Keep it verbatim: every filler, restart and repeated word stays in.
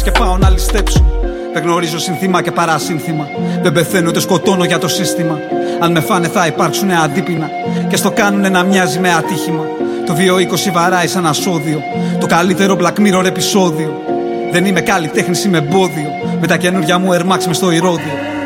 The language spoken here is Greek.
και πάω να ληστέψω. Δεν γνωρίζω συνθήμα και παρασύνθημα. Δεν πεθαίνω ούτε σκοτώνω για το σύστημα. Αν με φάνε θα υπάρξουνε αντίπεινα και στο κάνουνε να μοιάζει με ατύχημα. Το δύο είκοσι βαράει σαν ασώδιο. Το καλύτερο Black Mirror επεισόδιο. Δεν είμαι καλλιτέχνης, είμαι εμπόδιο. Με τα καινούρια μου Air Max μες στο ηρώδιο.